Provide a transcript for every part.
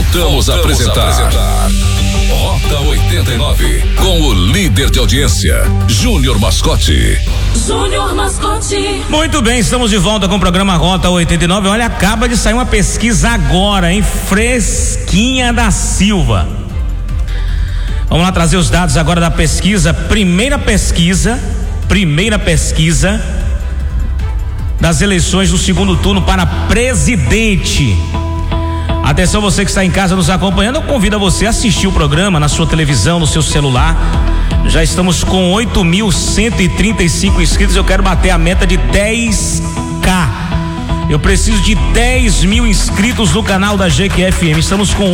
Voltamos a apresentar Rota 89, com o líder de audiência, Júnior Mascote. Júnior Mascote. Muito bem, estamos de volta com o programa Rota 89. Olha, acaba de sair uma pesquisa agora, hein? Fresquinha da Silva. Vamos lá trazer os dados agora da pesquisa. Primeira pesquisa das eleições do segundo turno para presidente. Atenção, você que está em casa nos acompanhando, eu convido a você a assistir o programa na sua televisão, no seu celular. Já estamos com 8.135 inscritos. Eu quero bater a meta de 10K. Eu preciso de 10 mil inscritos no canal da JQFM. Estamos com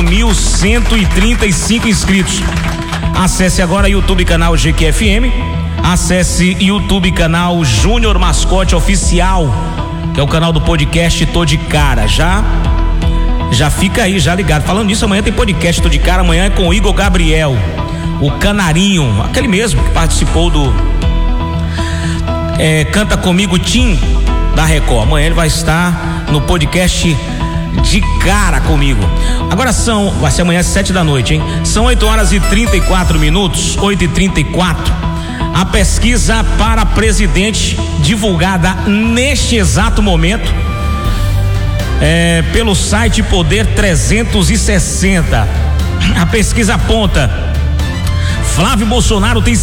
8.135 inscritos. Acesse agora YouTube canal JQFM. Acesse YouTube canal Júnior Mascote Oficial, que é o canal do podcast Tô de Cara. Já fica aí, já ligado. Falando nisso, amanhã tem podcast Tô de Cara. Amanhã é com o Igor Gabriel, o Canarinho, aquele mesmo que participou do Canta Comigo Tim da Record. Amanhã ele vai estar no podcast De Cara comigo. Agora vai ser amanhã às 7 da noite, hein? São 8h34, 8h34. A pesquisa para presidente divulgada neste exato momento pelo site Poder 360. A pesquisa aponta: Flávio Bolsonaro tem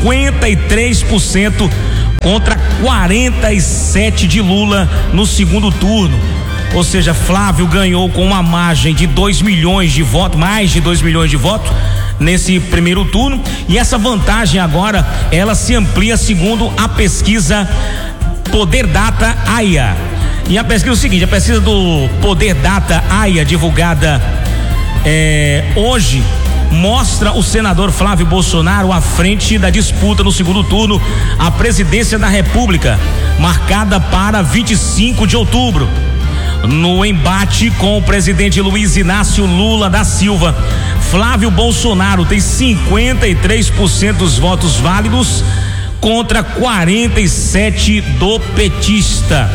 53% contra 47% de Lula no segundo turno. Ou seja, Flávio ganhou com uma margem de 2 milhões de votos, mais de 2 milhões de votos nesse primeiro turno, e essa vantagem agora ela se amplia segundo a pesquisa Poder Data AIA. E a pesquisa é o seguinte: a pesquisa do Poder Data AIA, divulgada hoje, mostra o senador Flávio Bolsonaro à frente da disputa no segundo turno à presidência da República, marcada para 25 de outubro. No embate com o presidente Luiz Inácio Lula da Silva, Flávio Bolsonaro tem 53% dos votos válidos contra 47% do petista.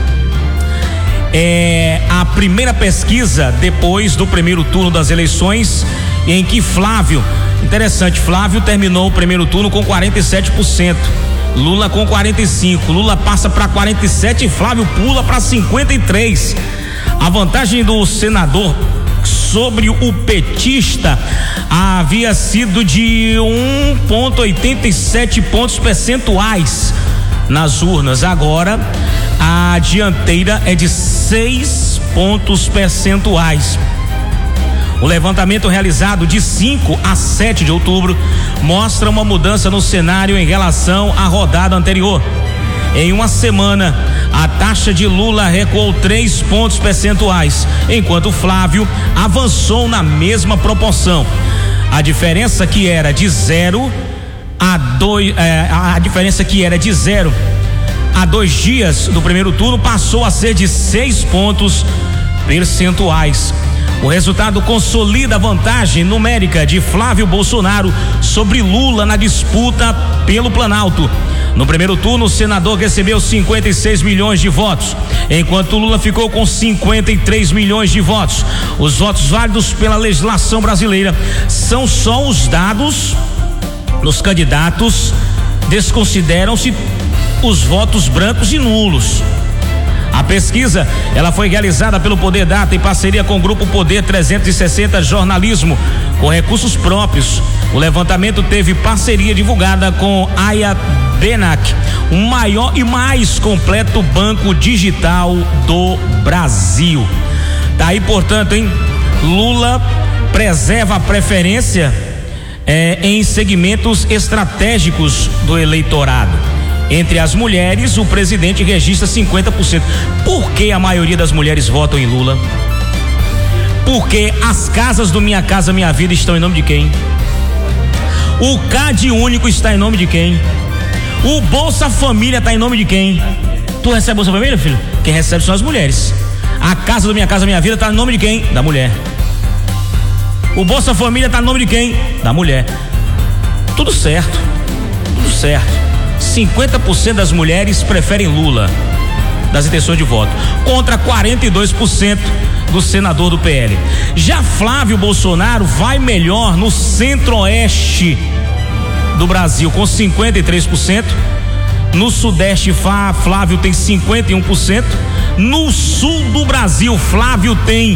É a primeira pesquisa depois do primeiro turno das eleições, em que Flávio terminou o primeiro turno com 47%, Lula com 45%, Lula passa para 47% e Flávio pula para 53%. A vantagem do senador sobre o petista havia sido de 1,87 pontos percentuais nas urnas. Agora a dianteira é de 6 pontos percentuais. O levantamento realizado de 5 a 7 de outubro mostra uma mudança no cenário em relação à rodada anterior. Em uma semana, a taxa de Lula recuou 3 pontos percentuais, enquanto Flávio avançou na mesma proporção. A diferença que era de 0 a 2 dias do primeiro turno passou a ser de 6 pontos percentuais. O resultado consolida a vantagem numérica de Flávio Bolsonaro sobre Lula na disputa pelo Planalto. No primeiro turno, o senador recebeu 56 milhões de votos, enquanto Lula ficou com 53 milhões de votos. Os votos válidos pela legislação brasileira são só os dados nos candidatos, desconsideram-se os votos brancos e nulos. A pesquisa, ela foi realizada pelo Poder Data em parceria com o Grupo Poder 360 Jornalismo, com recursos próprios. O levantamento teve parceria divulgada com AIA Benac, o maior e mais completo banco digital do Brasil. Tá aí, portanto, hein? Lula preserva a preferência em segmentos estratégicos do eleitorado. Entre as mulheres, o presidente registra 50%. Por que a maioria das mulheres votam em Lula? Porque as casas do Minha Casa Minha Vida estão em nome de quem? O CAD único está em nome de quem? O Bolsa Família está em nome de quem? Tu recebe Bolsa Família, filho? Quem recebe são as mulheres. A casa do Minha Casa Minha Vida está em nome de quem? Da mulher. O Bolsa Família está em nome de quem? Da mulher. Tudo certo. 50% das mulheres preferem Lula, das intenções de voto, contra 42% do senador do PL. Já Flávio Bolsonaro vai melhor no centro-oeste do Brasil, com 53%. No sudeste, Flávio tem 51%. No sul do Brasil, Flávio tem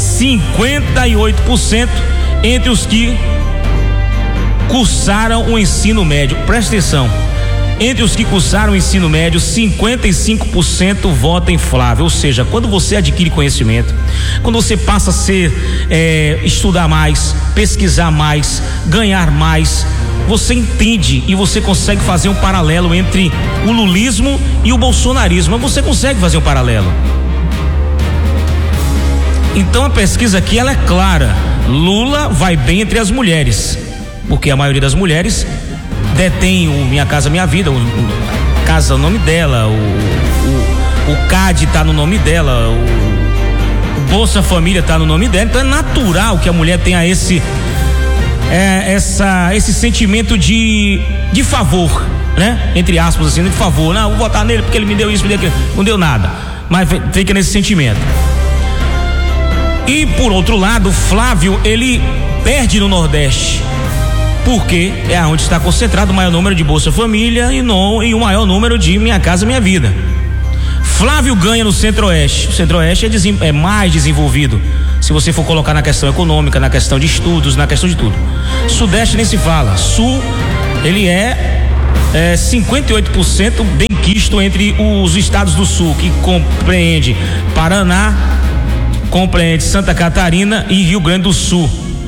58% entre os que cursaram o ensino médio. Presta atenção. Entre os que cursaram o ensino médio, 55% votam em Flávio. Ou seja, quando você adquire conhecimento, quando você passa a estudar mais, pesquisar mais, ganhar mais, você entende e você consegue fazer um paralelo entre o lulismo e o bolsonarismo. Você consegue fazer um paralelo. Então a pesquisa aqui ela é clara. Lula vai bem entre as mulheres, porque a maioria das mulheres detém o Minha Casa Minha Vida, casa é o nome dela, o CAD tá no nome dela, o Bolsa Família tá no nome dela. Então é natural que a mulher tenha esse sentimento de favor, né? Entre aspas, assim, de favor. Não, vou votar nele porque ele me deu isso, me deu aquilo. Não deu nada, mas fica nesse sentimento. E por outro lado, Flávio, ele perde no Nordeste, porque é onde está concentrado o maior número de Bolsa Família e o maior número de Minha Casa Minha Vida. Flávio ganha no Centro-Oeste. O Centro-Oeste é mais desenvolvido, se você for colocar na questão econômica, na questão de estudos, na questão de tudo. Sudeste nem se fala. Sul, ele é 58% benquisto entre os estados do Sul, que compreende Paraná, compreende Santa Catarina e Rio Grande do Sul.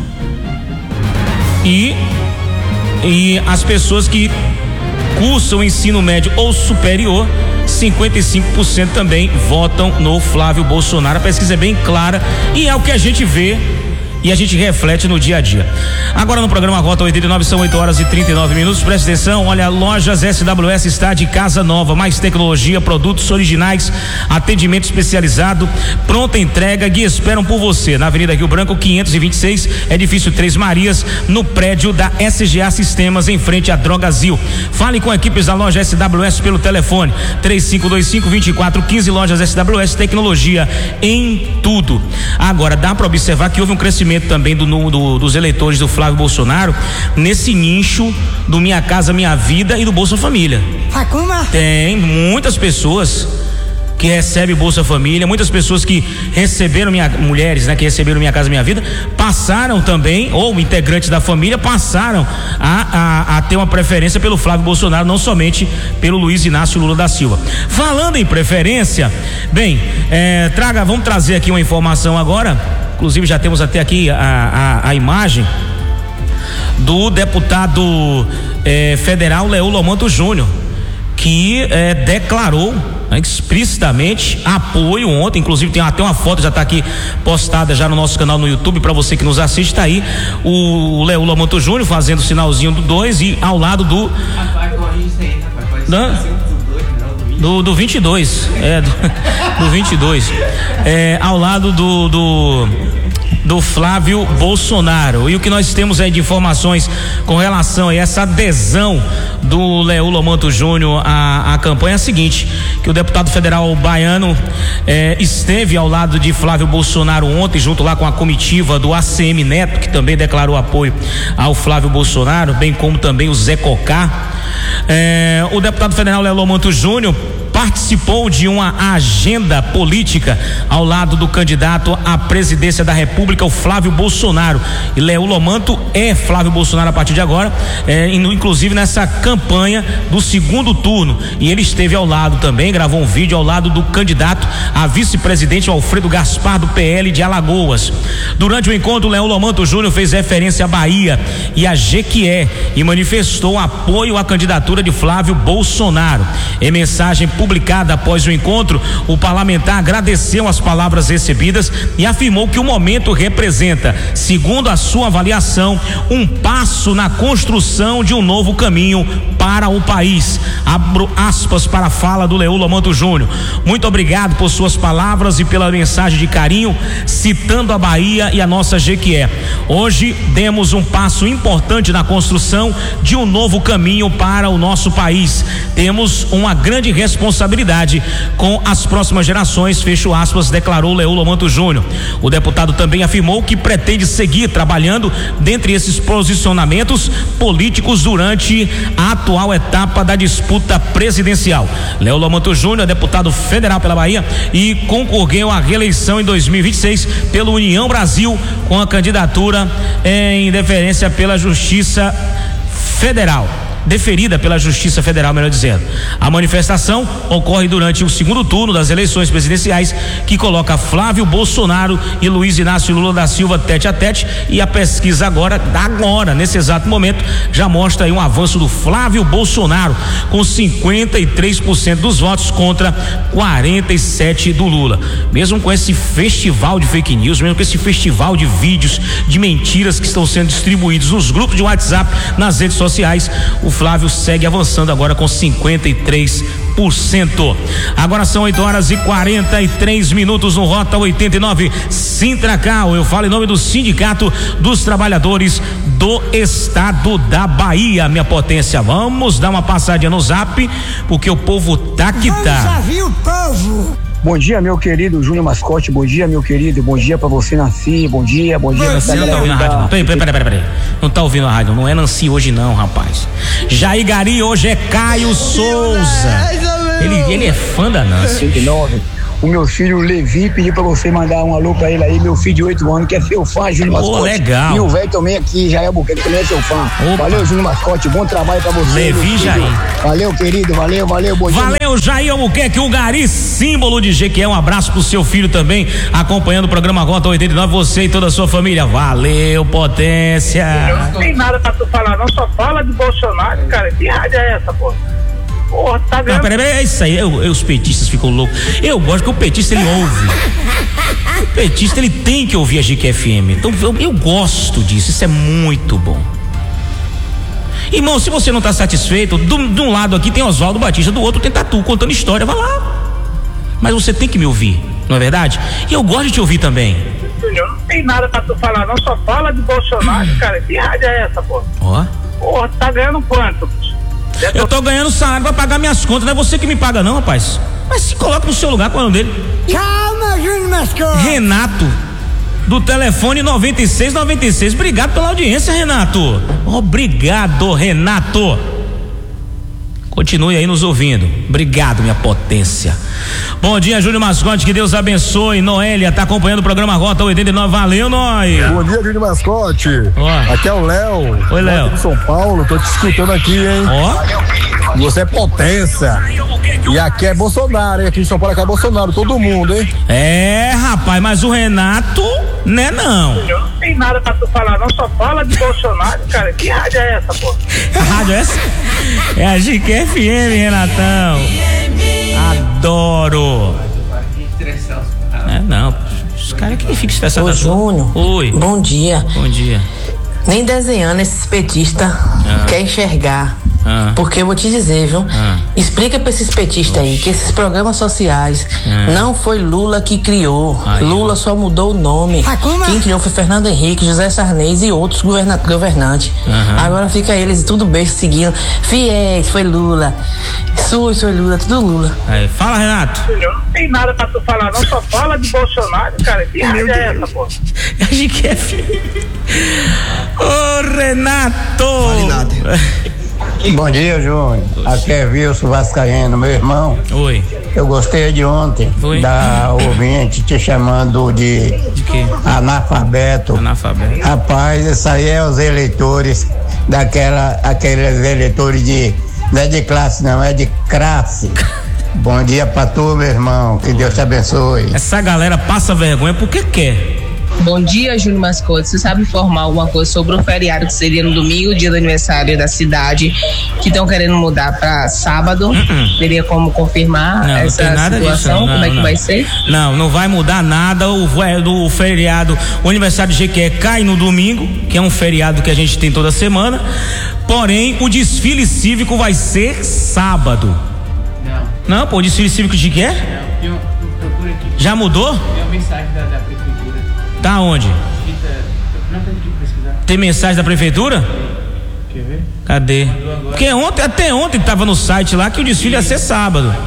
E as pessoas que cursam ensino médio ou superior, 55% também votam no Flávio Bolsonaro. A pesquisa é bem clara e é o que a gente vê e a gente reflete no dia a dia. Agora no programa Rota 89 são 8h39. Presta atenção, olha, Lojas SWS está de casa nova, mais tecnologia, produtos originais, atendimento especializado, pronta entrega, que esperam por você na Avenida Rio Branco 526, edifício Três Marias, no prédio da SGA Sistemas, em frente à Drogazil. Fale com equipes da Loja SWS pelo telefone 3525-2415. Lojas SWS, tecnologia em tudo. Agora dá para observar que houve um crescimento também dos eleitores do Flávio Bolsonaro nesse nicho do Minha Casa Minha Vida e do Bolsa Família. Tem muitas pessoas que recebem Bolsa Família, muitas pessoas que receberam mulheres, né, que receberam Minha Casa Minha Vida, passaram também, ou integrantes da família, passaram a ter uma preferência pelo Flávio Bolsonaro, não somente pelo Luiz Inácio Lula da Silva. Falando em preferência, bem, vamos trazer aqui uma informação agora. Inclusive já temos até aqui a imagem do deputado federal Leô Lomanto Júnior, que declarou explicitamente apoio ontem. Inclusive tem até uma foto, já está aqui postada já no nosso canal no YouTube, para você que nos assiste. Está aí o Leô Lomanto Júnior fazendo o sinalzinho do 2 e ao lado do do 22, do 22, ao lado do Flávio Bolsonaro. E o que nós temos aí de informações com relação a essa adesão do Leô Lomanto Júnior à campanha é a seguinte: que o deputado federal baiano esteve ao lado de Flávio Bolsonaro ontem, junto lá com a comitiva do ACM Neto, que também declarou apoio ao Flávio Bolsonaro, bem como também o Zé Cocá. O deputado federal Leô Lomanto Júnior participou de uma agenda política ao lado do candidato à presidência da República, o Flávio Bolsonaro. E Leô Lomanto é Flávio Bolsonaro a partir de agora, inclusive nessa campanha do segundo turno. E ele esteve ao lado também, gravou um vídeo ao lado do candidato a vice-presidente Alfredo Gaspar, do PL de Alagoas. Durante o encontro, Leô Lomanto Júnior fez referência à Bahia e a Jequié e manifestou apoio à candidatura de Flávio Bolsonaro. Em mensagem publicada após o encontro, o parlamentar agradeceu as palavras recebidas e afirmou que o momento representa, segundo a sua avaliação, um passo na construção de um novo caminho para o país. Abro aspas para a fala do Leô Lomanto Júnior. Muito obrigado por suas palavras e pela mensagem de carinho, citando a Bahia e a nossa Jequié. Hoje demos um passo importante na construção de um novo caminho para o nosso país. Temos uma grande responsabilidade responsabilidade com as próximas gerações, fecho aspas, declarou Léo Lomanto Júnior. O deputado também afirmou que pretende seguir trabalhando dentre esses posicionamentos políticos durante a atual etapa da disputa presidencial. Léo Lomanto Júnior é deputado federal pela Bahia e concorreu à reeleição em 2026 pelo União Brasil com a candidatura em deferência pela Justiça Federal. Deferida pela Justiça Federal, melhor dizendo. A manifestação ocorre durante o segundo turno das eleições presidenciais, que coloca Flávio Bolsonaro e Luiz Inácio Lula da Silva tete a tete, e a pesquisa agora, nesse exato momento, já mostra aí um avanço do Flávio Bolsonaro, com 53% dos votos contra 47% do Lula. Mesmo com esse festival de fake news, mesmo com esse festival de vídeos de mentiras que estão sendo distribuídos nos grupos de WhatsApp, nas redes sociais, o Flávio segue avançando agora com 53%. Agora são 8h43 no Rota 89 Sintracal. Eu falo em nome do Sindicato dos Trabalhadores do Estado da Bahia, minha potência. Vamos dar uma passadinha no Zap, porque o povo tá que tá. Viu, povo? Bom dia, meu querido Júnior Mascote. Bom dia, meu querido. Bom dia pra você, Nancy. Bom dia. Você não tá ouvindo a rádio, não. Peraí. Não tá ouvindo a rádio. Não é Nancy hoje, não, rapaz. Jair Gari, hoje é Caio Souza. Ele é fã da Nancy. 109. O meu filho Levi pediu pra você mandar um alô pra ele aí, meu filho de 8 anos, que é seu fã, Júnior Mascote. Legal. E o velho também aqui, Jair Albuquerque, também é seu fã. Opa. Valeu, Júnior Mascote, bom trabalho pra você. Levi Jair. Valeu, querido, valeu, bom dia. Valeu, Jair Albuquerque, o Gari, símbolo de Jequié. Um abraço pro seu filho também, acompanhando o programa Rota 89, você e toda a sua família. Valeu, potência. Não tem nada pra tu falar, não, só fala de Bolsonaro, cara. Que rádio é essa, pô? Porra, tá vendo? Não, peraí, é isso aí, os petistas ficam loucos. Eu gosto que o petista ele ouve. O petista ele tem que ouvir a Jequié FM. Então eu gosto disso, isso é muito bom. Irmão, se você não tá satisfeito, de um lado aqui tem Oswaldo Batista, do outro tem Tatu contando história, vai lá. Mas você tem que me ouvir, não é verdade? E eu gosto de te ouvir também. Júnior, não tem nada pra tu falar, não, só fala de Bolsonaro, cara. Que rádio é essa, pô? Ó. Porra, tá ganhando quanto? Eu tô ganhando salário pra pagar minhas contas, não é você que me paga não, rapaz. Mas se coloca no seu lugar, qual é o nome dele? Calma, Júnior Mascote. Renato, do telefone 9696. Obrigado pela audiência, Renato. Obrigado, Renato. Continue aí nos ouvindo. Obrigado, minha potência. Bom dia, Júnior Mascote, que Deus abençoe. Noélia tá acompanhando o programa Rota 89. Valeu, nós. Bom dia, Júnior Mascote. Ó. Aqui é o Léo. Oi, Léo. De São Paulo, tô te escutando aqui, hein? Ó. Você é potência. E aqui é Bolsonaro, hein? Aqui em São Paulo aqui é Bolsonaro, todo mundo, hein? É, rapaz, mas o Renato, né, não. Não tem nada pra tu falar, não, só fala de Bolsonaro, cara. Que rádio é essa, pô? A rádio é essa? É a Jequié FM, Renatão. Adoro. É, não, os caras que ficam estressados. Ô, Júnior. Oi. Bom dia. Bom dia. Nem desenhando esses petistas quer enxergar. Porque eu vou te dizer, viu? Explica pra esses petistas aí que esses programas sociais não foi Lula que criou. Lula só mudou o nome. Quem criou foi Fernando Henrique, José Sarney e outros governantes. Agora fica eles tudo bem seguindo. Fiéis, foi Lula. SUS foi Lula, tudo Lula. Aí, fala, Renato. Não tem nada pra tu falar, não, só fala de Bolsonaro, cara. Que rádio é essa, pô? A Jequié FM. Ô, Renato. Fale nada. Bom dia, Júnior. Aqui é Wilson Vascaíno, meu irmão. Oi. Eu gostei de ontem da ouvinte te chamando de quê? Analfabeto. Rapaz, isso aí é os eleitores aqueles eleitores não é de classe, não, é de classe. Bom dia pra tu, meu irmão. Que Deus te abençoe. Essa galera passa vergonha porque quer. Bom dia, Júnior Mascote. Você sabe informar alguma coisa sobre o feriado que seria no domingo, dia do aniversário da cidade, que estão querendo mudar para sábado? Teria como confirmar essa situação? Como é que vai ser? Não vai mudar nada. O feriado, o aniversário de Jequié cai no domingo, que é um feriado que a gente tem toda semana. Porém, o desfile cívico vai ser sábado. Não, pô, o desfile cívico de Jequié? Não, procura aqui. Já mudou? Tem uma mensagem da prefeitura. Tá onde? Não tem que pesquisar. Tem mensagem da prefeitura? Quer ver? Cadê? Porque até ontem tava no site lá que o desfile ia ser sábado. Aqui. Aí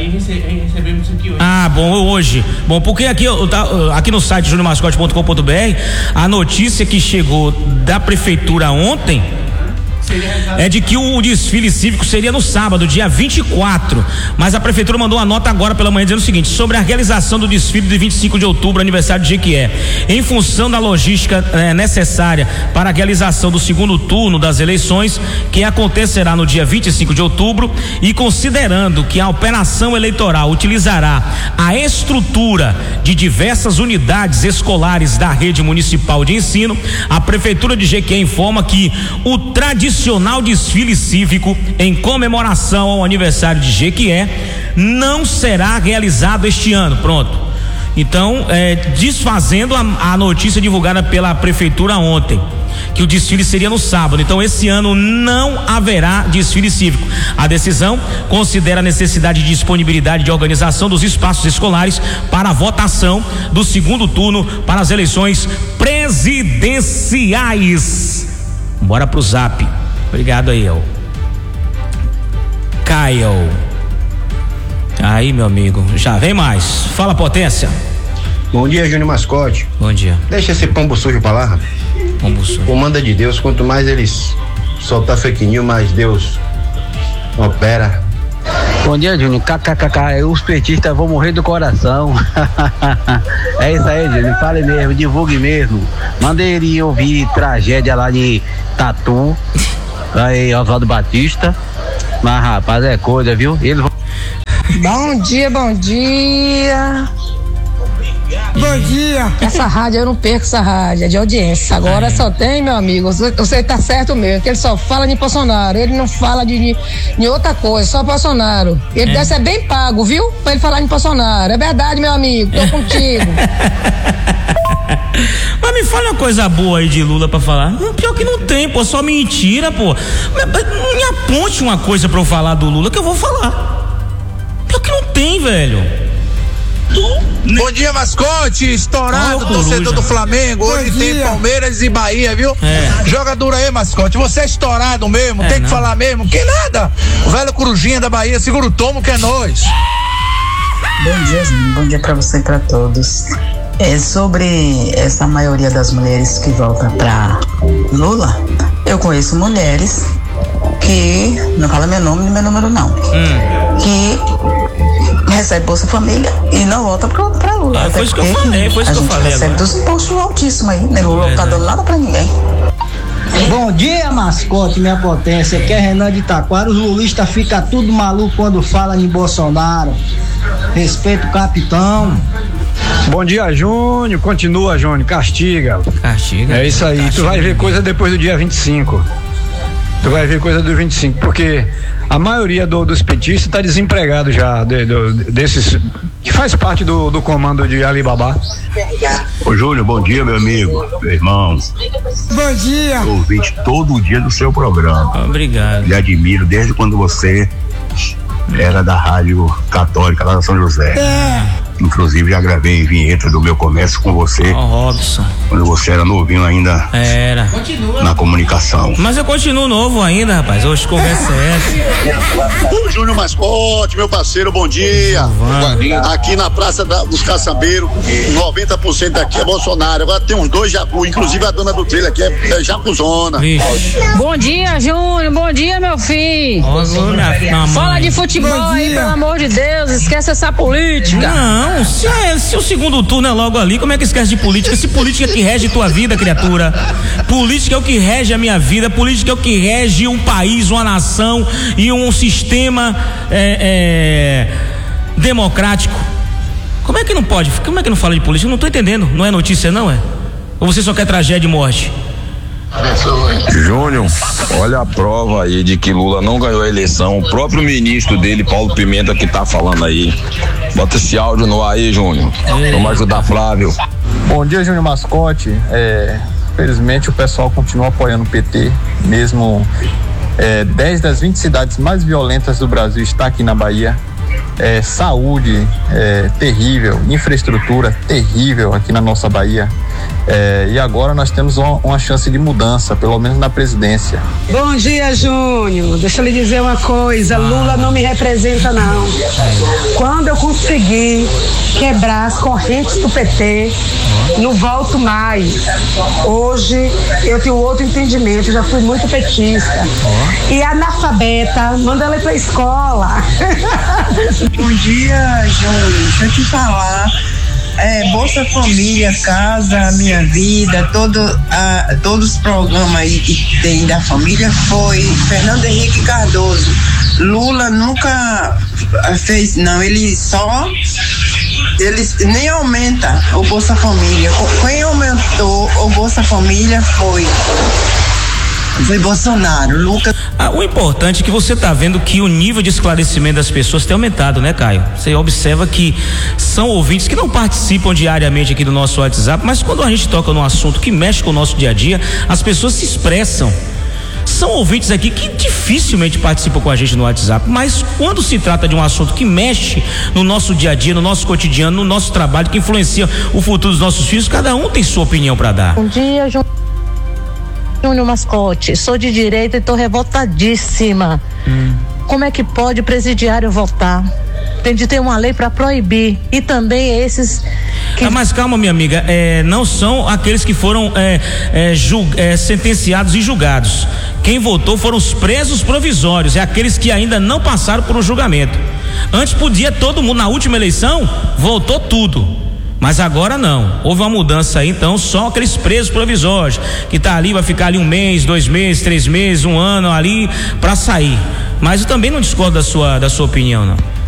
Aí recebemos isso aqui hoje. Ah, bom, hoje. Bom, porque aqui no site juniormascote.com.br a notícia que chegou da prefeitura ontem é de que o desfile cívico seria no sábado, dia 24, mas a prefeitura mandou uma nota agora pela manhã dizendo o seguinte: sobre a realização do desfile de 25 de outubro, aniversário de Jequié, em função da logística necessária para a realização do segundo turno das eleições, que acontecerá no dia 25 de outubro, e considerando que a operação eleitoral utilizará a estrutura de diversas unidades escolares da rede municipal de ensino, a prefeitura de Jequié informa que o tradicional desfile cívico em comemoração ao aniversário de Jequié não será realizado este ano. Pronto. Então, desfazendo a notícia divulgada pela prefeitura ontem, que o desfile seria no sábado. Então, esse ano não haverá desfile cívico. A decisão considera a necessidade de disponibilidade de organização dos espaços escolares para a votação do segundo turno para as eleições presidenciais. Bora pro Zap. Obrigado aí, Caio. Aí, meu amigo, já vem mais. Fala, Potência. Bom dia, Júnior Mascote. Bom dia. Deixa esse pombo sujo pra lá. Pombo sujo. Comanda de Deus, quanto mais eles soltar fake news, mais Deus opera. Bom dia, Júnior. KKKK, os petistas vão morrer do coração. É isso aí, Júnior. Fale mesmo, divulgue mesmo. Manda ele ouvir tragédia lá de Tatu. Aí, Oswaldo Batista. Mas, rapaz, é coisa, viu? Eles vão... Bom dia, bom dia. Bom dia. Essa rádio, eu não perco essa rádio, é de audiência. Agora só tem, meu amigo, você tá certo mesmo, que ele só fala de Bolsonaro, ele não fala de outra coisa, só Bolsonaro. Ele deve ser bem pago, viu? Pra ele falar de Bolsonaro. É verdade, meu amigo, tô contigo. Mas me fala uma coisa boa aí de Lula pra falar. Pior que não tem, pô, só mentira, pô. Me aponte uma coisa pra eu falar do Lula que eu vou falar. Pior que não tem, velho. Bom dia, Mascote, estourado, torcedor do Flamengo. Hoje tem Palmeiras e Bahia, viu? Jogador aí, Mascote, você é estourado mesmo, tem que falar mesmo. Que nada, o velho Corujinha da Bahia, segura o tomo que é nóis. Bom dia pra você e pra todos. Sobre essa maioria das mulheres que volta pra Lula, eu conheço mulheres que, não fala meu nome nem meu número não, que recebe Bolsa Família e não volta pra Lula. Foi isso que eu falei, recebe dos impostos altíssimos aí, né? Lula não tá dando nada pra ninguém. Bom dia, Mascote, minha potência. Aqui é Renan de Taquara. Os lulistas ficam tudo maluco quando falam em Bolsonaro. Respeito o capitão. Bom dia, Júnior. Continua, Júnior. Castiga. É isso aí. Tu vai ver coisa depois do dia 25. Tu vai ver coisa do 25, porque a maioria dos petistas está desempregado já, desses que faz parte do comando de Alibaba. Ô Júnior, bom dia, meu amigo, meu irmão. Bom dia. Eu ouvinte todo dia do seu programa. Obrigado. Lhe admiro desde quando você era da Rádio Católica lá na São José. Inclusive já gravei vinheta do meu comércio com você. Robson. Quando você era novinho ainda. Era. Na comunicação. Mas eu continuo novo ainda, rapaz. Hoje conversa essa. Ô Júnior Mascote, meu parceiro, bom dia. Aqui na Praça dos Caçambeiros, 90% aqui é Bolsonaro. Agora tem uns dois Jacu, inclusive a dona do trailer aqui é Jacuzona. Bom dia, Júnior. Bom dia, meu filho. Fala de futebol aí, pelo amor de Deus. Esquece essa política. Não, se o segundo turno é logo ali, como é que esquece de política? Se política é que rege tua vida, criatura. Política é o que rege a minha vida. Política é o que rege um país, uma nação e um sistema democrático. Como é que não pode? Como é que não fala de política? Eu não tô entendendo. Não é notícia, não é? Ou você só quer tragédia e morte? Júnior, olha a prova aí de que Lula não ganhou a eleição. O próprio ministro dele, Paulo Pimenta, que tá falando aí. Bota esse áudio no ar aí, Júnior. Vamos ajudar Flávio. Bom dia, Júnior Mascote. Felizmente o pessoal continua apoiando o PT, mesmo 10 das 20 cidades mais violentas do Brasil está aqui na Bahia. Saúde terrível, infraestrutura terrível aqui na nossa Bahia. E agora nós temos uma chance de mudança, pelo menos na presidência. Bom dia, Júnior. Deixa eu lhe dizer uma coisa, Lula não me representa, não. Quando eu conseguir quebrar as correntes do PT, não volto mais. Hoje eu tenho outro entendimento, já fui muito petista. E analfabeta, manda ela ir pra escola. Bom dia, Júnior. Deixa eu te falar. Bolsa Família, Casa Minha Vida, todos os programas aí que tem da família foi Fernando Henrique Cardoso. Lula nunca fez, não, ele nem aumenta o Bolsa Família. Quem aumentou o Bolsa Família foi Bolsonaro. Lucas. O importante é que você está vendo que o nível de esclarecimento das pessoas tem aumentado, né, Caio? Você observa que são ouvintes que não participam diariamente aqui do nosso WhatsApp, mas quando a gente toca num assunto que mexe com o nosso dia a dia, as pessoas se expressam. São ouvintes aqui que dificilmente participam com a gente no WhatsApp, mas quando se trata de um assunto que mexe no nosso dia a dia, no nosso cotidiano, no nosso trabalho, que influencia o futuro dos nossos filhos, cada um tem sua opinião para dar. Bom dia, Júnior Mascote, sou de direita e tô revoltadíssima. Como é que pode o presidiário votar? Tem de ter uma lei para proibir. E também esses que... Mas calma, minha amiga, não são aqueles que foram sentenciados e julgados. Quem votou foram os presos provisórios, aqueles que ainda não passaram por um julgamento. Antes podia todo mundo, na última eleição votou tudo, mas agora não, houve uma mudança aí, então só aqueles presos provisórios, que tá ali, vai ficar ali 1 mês, 2 meses, 3 meses, 1 ano ali, pra sair. Mas eu também não discordo da sua opinião, não.